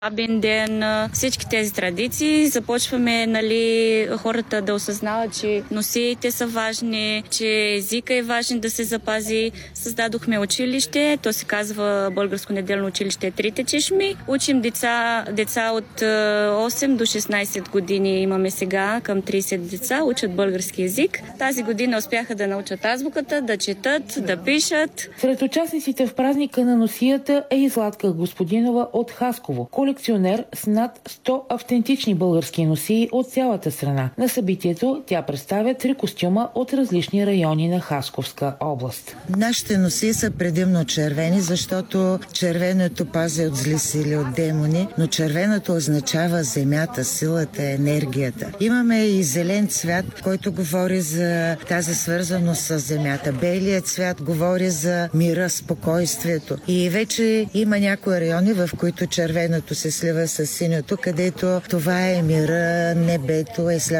Бабин ден, всички тези традиции. Започваме, хората да осъзнават, че носиите са важни, че езика е важен да се запази. Създадохме училище, то се казва Българско неделно училище Трите чешми. Учим деца от 8 до 16 години имаме сега, към 30 деца, учат български език. Тази година успяха да научат азбуката, да четат, да пишат. Сред участниците в празника на носията е и Златка Господинова от Хасково, колекционер с над 100 автентични български носии от цялата страна. На събитието тя представя 3 костюма от различни райони на Хасковска област. Нашите носии са предимно червени, защото червеното пази от зли сили, от демони, но червеното означава земята, силата, енергията. Имаме и зелен цвят, който говори за тази свързаност с земята. Белият цвят говори за мира, спокойствието. И вече има някои райони, в които червеното се слива с синьото, където това е мира, небето, е